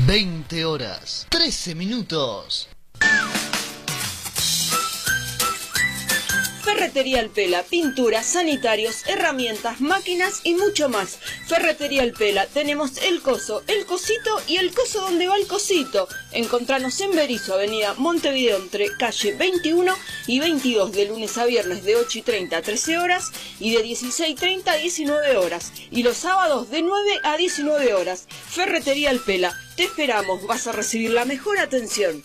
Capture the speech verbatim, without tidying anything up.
veinte horas, trece minutos. Ferretería El Pela, pinturas, sanitarios, herramientas, máquinas y mucho más. Ferretería El Pela, tenemos el coso, el cosito y el coso donde va el cosito. Encontranos en Berisso, avenida Montevideo, entre calle veintiuno y veintidós, de lunes a viernes de ocho y treinta a trece horas y de dieciséis y treinta a diecinueve horas. Y los sábados de nueve a diecinueve horas. Ferretería El Pela, te esperamos, vas a recibir la mejor atención.